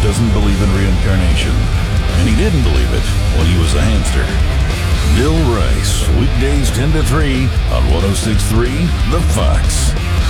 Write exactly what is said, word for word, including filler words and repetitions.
doesn't believe in reincarnation. And he didn't believe it when he was a hamster. Bill Rice, weekdays ten to three on one oh six point three The Fox.